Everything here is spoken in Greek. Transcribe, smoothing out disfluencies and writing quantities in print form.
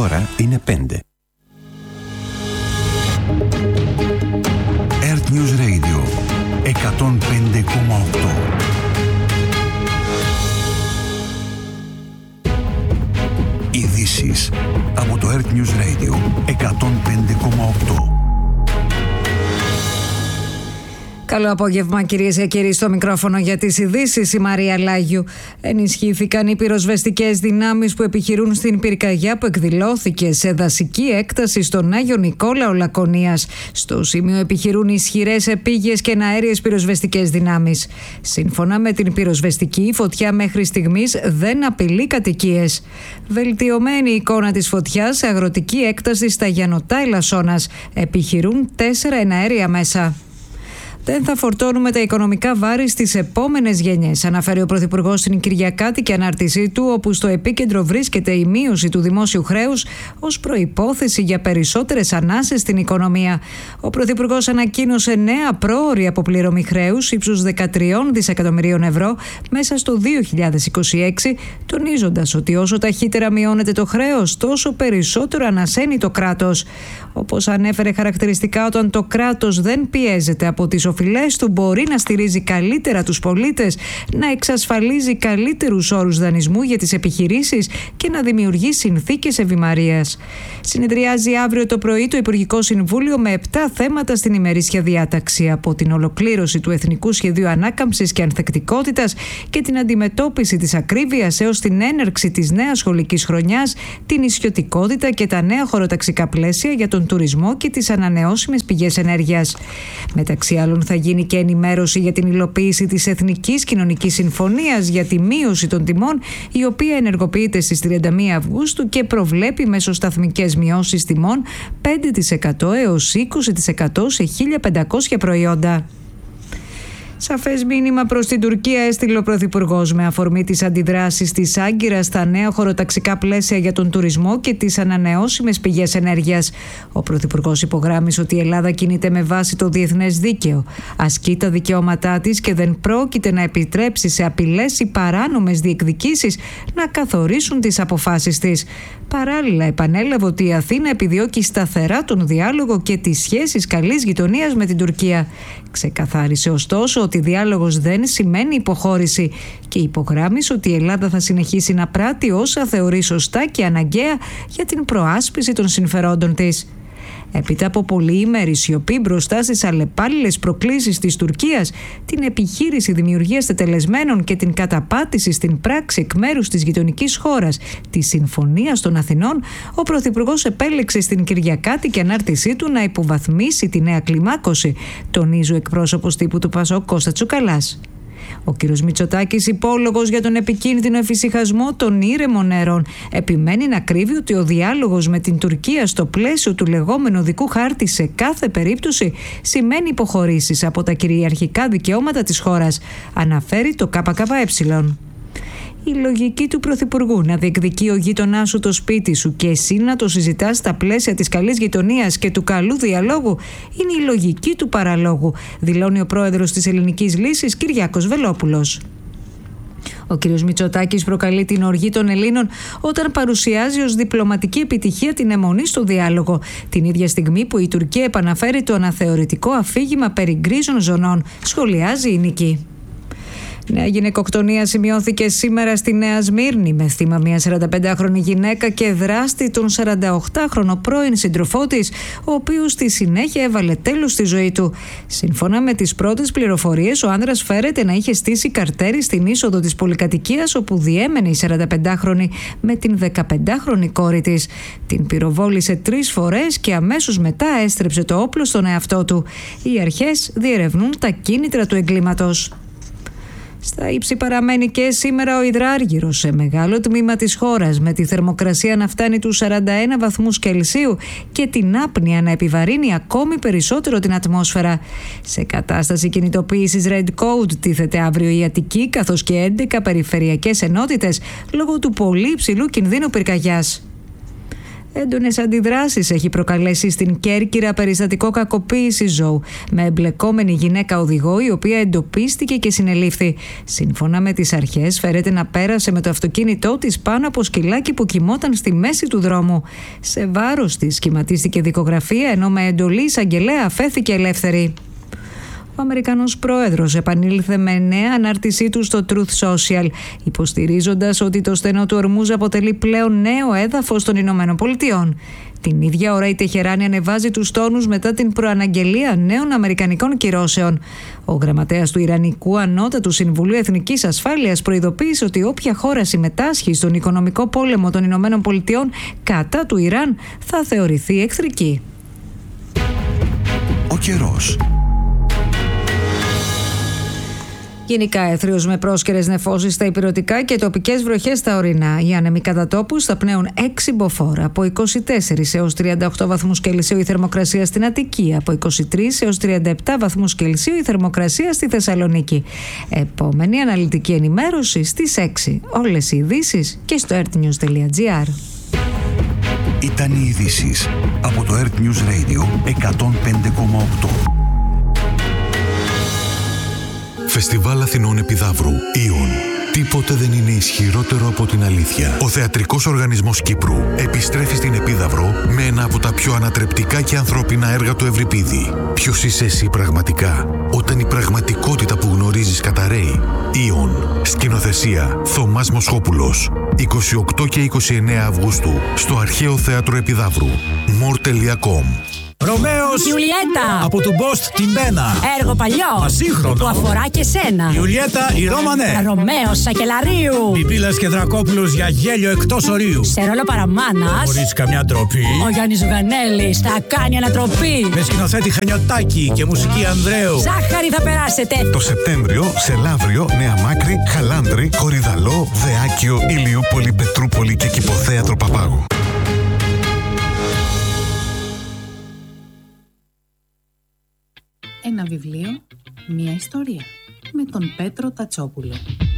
ώρα είναι 5. Earth News Radio 105,8. Ειδήσεις από το Earth News Radio 105,8. Καλό απόγευμα, κυρίες και κύριοι, στο μικρόφωνο για τις ειδήσεις η Μαρία Λάγιου. Ενισχύθηκαν οι πυροσβεστικές δυνάμεις που επιχειρούν στην πυρκαγιά που εκδηλώθηκε σε δασική έκταση στον Άγιο Νικόλαο Λακωνίας. Στο σημείο επιχειρούν ισχυρές επίγειες και εναέριες πυροσβεστικές δυνάμεις. Σύμφωνα με την πυροσβεστική, η φωτιά μέχρι στιγμής δεν απειλεί κατοικίες. Βελτιωμένη εικόνα της φωτιάς σε αγροτική έκταση στα Γιαννωτά Ελασσόνας. Επιχειρούν 4 εναέρια μέσα. Δεν θα φορτώνουμε τα οικονομικά βάρη στις επόμενες γενιές, αναφέρει ο Πρωθυπουργός στην Κυριακάτικη ανάρτησή του, όπου στο επίκεντρο βρίσκεται η μείωση του δημόσιου χρέους ως προϋπόθεση για περισσότερες ανάσες στην οικονομία. Ο Πρωθυπουργός ανακοίνωσε νέα πρόωρη αποπληρωμή χρέους ύψους 13 δισεκατομμυρίων ευρώ μέσα στο 2026, τονίζοντας ότι όσο ταχύτερα μειώνεται το χρέος, τόσο περισσότερο ανασένει το κράτος. Όπως ανέφερε χαρακτηριστικά, όταν το κράτος δεν πιέζεται από τις οφειλές του, μπορεί να στηρίζει καλύτερα τους πολίτες, να εξασφαλίζει καλύτερους όρους δανεισμού για τις επιχειρήσεις και να δημιουργεί συνθήκες ευημαρίας. Συνεδριάζει αύριο το πρωί το Υπουργικό Συμβούλιο με 7 θέματα στην ημερήσια διάταξη, από την ολοκλήρωση του Εθνικού Σχεδίου Ανάκαμψης και Ανθεκτικότητας και την αντιμετώπιση της ακρίβειας έως την έναρξη της νέας σχολικής χρονιάς, την ισιωτικότητα και τα νέα χωροταξικά πλαίσια για τον τουρισμό και τις ανανεώσιμες πηγές ενέργειας. Μεταξύ άλλων, θα γίνει και ενημέρωση για την υλοποίηση της Εθνικής Κοινωνικής Συμφωνίας για τη μείωση των τιμών, η οποία ενεργοποιείται στις 31 Αυγούστου και προβλέπει μεσοσταθμικές μειώσεις τιμών 5% έως 20% σε 1.500 προϊόντα. Σαφές μήνυμα προς την Τουρκία έστειλε ο Πρωθυπουργός με αφορμή τις αντιδράσεις της Άγκυρας στα νέα χωροταξικά πλαίσια για τον τουρισμό και τις ανανεώσιμες πηγές ενέργειας. Ο Πρωθυπουργός υπογράμμισε ότι η Ελλάδα κινείται με βάση το διεθνές δίκαιο, ασκεί τα δικαιώματά της και δεν πρόκειται να επιτρέψει σε απειλές ή παράνομες διεκδικήσεις να καθορίσουν τις αποφάσεις της. Παράλληλα, επανέλαβε ότι η Αθήνα επιδιώκει σταθερά τον διάλογο και τις σχέσεις καλής γειτονίας με την Τουρκία. Ξεκαθάρισε ωστόσο ότι διάλογος δεν σημαίνει υποχώρηση και υπογράμμισε ότι η Ελλάδα θα συνεχίσει να πράττει όσα θεωρεί σωστά και αναγκαία για την προάσπιση των συμφερόντων της. Έπειτα από πολυήμερη σιωπή μπροστά στις αλλεπάλληλες προκλήσεις της Τουρκίας, την επιχείρηση δημιουργίας τετελεσμένων και την καταπάτηση στην πράξη εκ μέρους της γειτονικής χώρας της Συμφωνίας των Αθηνών, ο Πρωθυπουργός επέλεξε στην Κυριακάτικη ανάρτησή του να υποβαθμίσει τη νέα κλιμάκωση, τονίζει ο εκπρόσωπος τύπου του ΠΑΣΟΚ Κώστας Τσουκαλάς. Ο κ. Μητσοτάκης, υπόλογος για τον επικίνδυνο εφησυχασμό των ήρεμων νερών, επιμένει να κρύβει ότι ο διάλογος με την Τουρκία στο πλαίσιο του λεγόμενου οδικού χάρτη σε κάθε περίπτωση σημαίνει υποχωρήσεις από τα κυριαρχικά δικαιώματα της χώρας, αναφέρει το ΚΚΕ. Η λογική του Πρωθυπουργού να διεκδικεί ο γείτονάς σου το σπίτι σου και εσύ να το συζητάς στα πλαίσια της καλής γειτονίας και του καλού διαλόγου είναι η λογική του παραλόγου, δηλώνει ο πρόεδρος της Ελληνικής Λύσης Κυριάκος Βελόπουλος. Ο κ. Μητσοτάκης προκαλεί την οργή των Ελλήνων όταν παρουσιάζει ως διπλωματική επιτυχία την αιμονή στο διάλογο, την ίδια στιγμή που η Τουρκία επαναφέρει το αναθεωρητικό αφήγημα περί γκρίζων ζωνών, σχολιάζει η Νίκη. Νέα γυναικοκτονία σημειώθηκε σήμερα στη Νέα Σμύρνη, με θύμα μια 45χρονη γυναίκα και δράστη τον 48χρονο πρώην σύντροφό της, ο οποίος στη συνέχεια έβαλε τέλος στη ζωή του. Σύμφωνα με τις πρώτες πληροφορίες, ο άνδρας φέρεται να είχε στήσει καρτέρι στην είσοδο της πολυκατοικίας όπου διέμενε η 45χρονη με την 15χρονη κόρη της. Την πυροβόλησε 3 φορές και αμέσως μετά έστρεψε το όπλο στον εαυτό του. Οι αρχές διερευνούν τα κίνητρα του εγκλήματος. Στα ύψη παραμένει και σήμερα ο υδράργυρος σε μεγάλο τμήμα της χώρας, με τη θερμοκρασία να φτάνει τους 41 βαθμούς Κελσίου και την άπνοια να επιβαρύνει ακόμη περισσότερο την ατμόσφαιρα. Σε κατάσταση κινητοποίησης Red Code τίθεται αύριο η Αττική, καθώς και 11 περιφερειακές ενότητες λόγω του πολύ υψηλού κινδύνου πυρκαγιάς. Έντονες αντιδράσεις έχει προκαλέσει στην Κέρκυρα περιστατικό κακοποίησης ζώου με εμπλεκόμενη γυναίκα οδηγό, η οποία εντοπίστηκε και συνελήφθη. Σύμφωνα με τις αρχές, φέρεται να πέρασε με το αυτοκίνητό της πάνω από σκυλάκι που κοιμόταν στη μέση του δρόμου. Σε βάρος της σχηματίστηκε δικογραφία, ενώ με εντολή εισαγγελέα αφέθηκε ελεύθερη. Ο Αμερικανός πρόεδρος επανήλθε με νέα ανάρτησή του στο Truth Social, υποστηρίζοντας ότι το στενό του Ορμούζ αποτελεί πλέον νέο έδαφος των Ηνωμένων Πολιτειών. Την ίδια ώρα η Τεχεράνη ανεβάζει τους τόνους μετά την προαναγγελία νέων αμερικανικών κυρώσεων. Ο γραμματέας του Ιρανικού Ανώτατου Συμβουλίου Εθνικής Ασφάλειας προειδοποίησε ότι όποια χώρα συμμετάσχει στον οικονομικό πόλεμο των Ηνωμένων Πολιτειών κατά του Ιράν θα θεωρηθεί εχθρική. Ο καιρός. Γενικά έθριος με πρόσκαιρες νεφώσεις στα ηπειρωτικά και τοπικές βροχές στα ορεινά. Οι άνεμοι κατά τόπους θα πνέουν 6 μποφόρ, από 24 έως 38 βαθμούς Κελσίου η θερμοκρασία στην Αττική, από 23 έως 37 βαθμούς Κελσίου η θερμοκρασία στη Θεσσαλονίκη. Επόμενη αναλυτική ενημέρωση στις 6. Όλες οι ειδήσεις και στο earthnews.gr. Ήταν οι ειδήσεις από το Earth News Radio 105,8. Φεστιβάλ Αθηνών Επιδαύρου, Ιον. Τίποτε δεν είναι ισχυρότερο από την αλήθεια. Ο Θεατρικός Οργανισμός Κύπρου επιστρέφει στην Επίδαυρο με ένα από τα πιο ανατρεπτικά και ανθρώπινα έργα του Ευρυπίδη. Ποιος είσαι εσύ πραγματικά, όταν η πραγματικότητα που γνωρίζεις καταραίει. Ιον. Σκηνοθεσία Θωμάς Μοσχόπουλος. 28 και 29 Αυγούστου στο Αρχαίο Θέατρο Επιδαύρου. more.com. Ρωμαίος Ιουλιέτα από του Μπόστ την Μπένα. Έργο παλιό Ασύγχρονο που αφορά και σένα. Ιουλιέτα η Ρώμανε. Ρωμαίος Σακελαρίου. Πιπίλας και Δρακόπουλος για γέλιο εκτός ορίου. Σε ρόλο παραμάνας Χωρίς καμιά ντροπή. ο Γιάννης Ζουγανέλης θα κάνει ανατροπή. Με σκηνοθέτη Χανιωτάκη και μουσική Ανδρέου. Ζάχαρη θα περάσετε. Το Σεπτέμβριο σε Λαύριο, Νέα Μάκρη, Χαλάνδρη, Κορυδαλό, Δεάκιο, Ηλιούπολη, Πετρούπολη και Κηποθέατρο Παπάγου. Ένα βιβλίο, μία ιστορία. Με τον Πέτρο Τατσόπουλο.